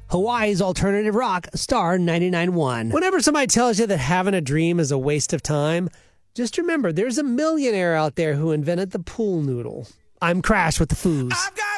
Hawaii's alternative rock, Star 99.1. Whenever somebody tells you that having a dream is a waste of time, just remember there's a millionaire out there who invented the pool noodle. I'm Crash with the Foos.